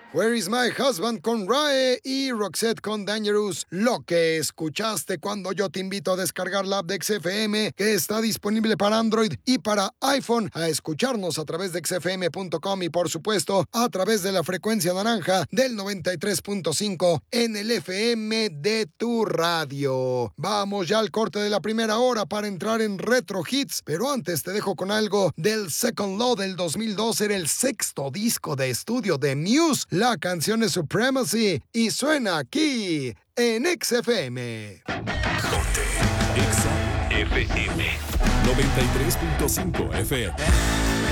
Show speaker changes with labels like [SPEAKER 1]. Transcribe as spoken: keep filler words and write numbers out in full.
[SPEAKER 1] Where is my husband con Rae y Roxette con Dangerous. Lo que escuchaste cuando yo te invito a descargar la app de X F M, que está disponible para Android y para iPhone, a escucharnos a través de x f m punto com y por supuesto a través de la frecuencia naranja del noventa y tres punto cinco en el F M de tu radio. Vamos ya al corte de la primera hora para entrar en Retro Hits, pero antes te dejo con algo del Second Law del dos mil dos. Era el sexto disco de estudio de Muse. La canción es Supremacy y suena aquí en X F M.
[SPEAKER 2] Ponte Exa F M noventa y tres punto cinco F M.